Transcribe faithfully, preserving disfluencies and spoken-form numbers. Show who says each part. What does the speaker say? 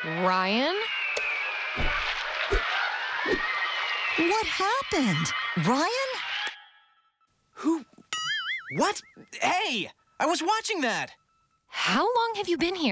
Speaker 1: Ryan?
Speaker 2: What happened? Ryan?
Speaker 3: Who? What? Hey! I was watching that!
Speaker 1: How long have you been here?